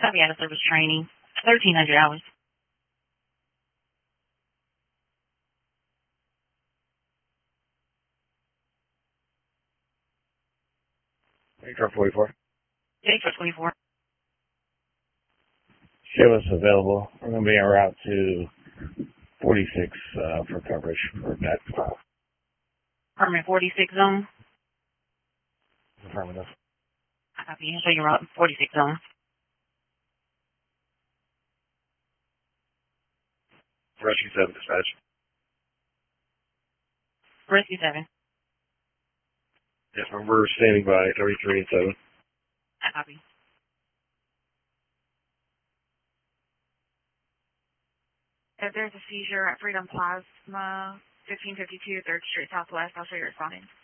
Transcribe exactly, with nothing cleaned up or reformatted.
Copy out of service training. thirteen hundred hours. Truck forty-four. Take for twenty-four. Show us available. We're going to be en route to forty-six uh, for coverage for that file. Permanent forty-six zone. Affirmative. Copy. Show you route forty-six zone. Rescue seven dispatch. Rescue seven. Yes, ma'am. We're standing by thirty-three and seven. Copy. If there's a seizure at Freedom Plasma, fifteen fifty-two third Street Southwest, I'll show you responding.